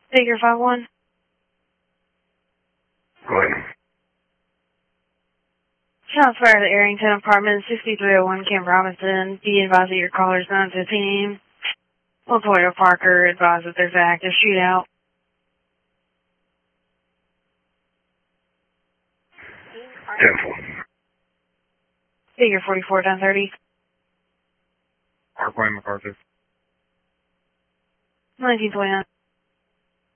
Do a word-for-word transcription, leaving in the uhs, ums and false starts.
Figure five one. Go ahead. Shots fired at Arrington Apartment, sixty-three oh one Camp Robinson. Be advised that your caller is nine fifteen. LaToya Parker advised that there's an active shootout. ten four. Figure forty-four, ten thirty. Parkway MacArthur. nineteen twenty-nine.